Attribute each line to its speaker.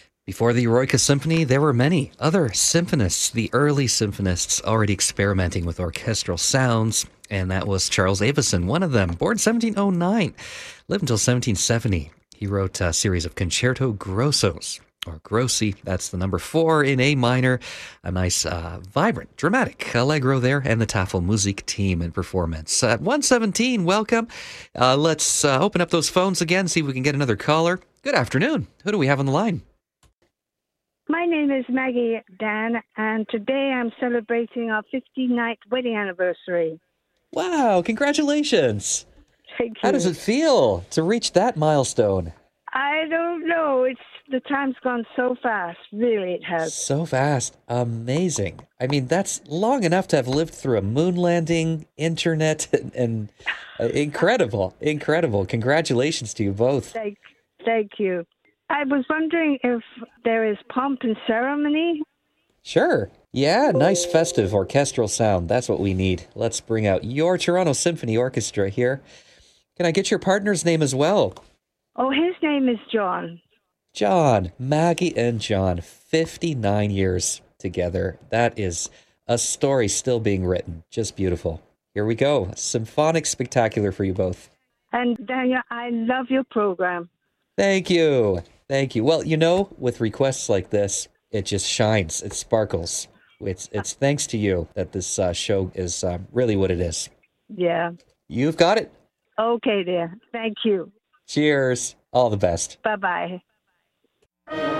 Speaker 1: Before the Eroica Symphony, there were many other symphonists, the early symphonists already experimenting with orchestral sounds, and that was Charles Avison, one of them, born 1709, lived until 1770. He wrote a series of concerto grossos, or grossi, that's the number 4 in A minor, a nice, vibrant, dramatic allegro there, and the Tafelmusik team in performance. At 117, welcome. Let's open up those phones again, see if we can get another caller. Good afternoon. Who do we have on the line?
Speaker 2: My name is Maggie Dan, and today I'm celebrating our 59th wedding anniversary.
Speaker 1: Wow, congratulations.
Speaker 2: Thank you.
Speaker 1: How does it feel to reach that milestone?
Speaker 2: I don't know. The time's gone so fast. Really, it has.
Speaker 1: So fast. Amazing. I mean, that's long enough to have lived through a moon landing, internet, and incredible. Incredible. Congratulations to you both.
Speaker 2: Thank you. I was wondering if there is pomp and ceremony.
Speaker 1: Sure. Yeah, nice festive orchestral sound. That's what we need. Let's bring out your Toronto Symphony Orchestra here. Can I get your partner's name as well?
Speaker 2: Oh, his name is John.
Speaker 1: John, Maggie and John, 59 years together. That is a story still being written. Just beautiful. Here we go. A symphonic spectacular for you both.
Speaker 2: And Daniel, I love your program.
Speaker 1: Thank you. Thank you. Well, with requests like this, it just shines. It sparkles. It's thanks to you that this show is really what it is.
Speaker 2: Yeah.
Speaker 1: You've got it.
Speaker 2: Okay, dear. Thank you.
Speaker 1: Cheers. All the best.
Speaker 2: Bye-bye.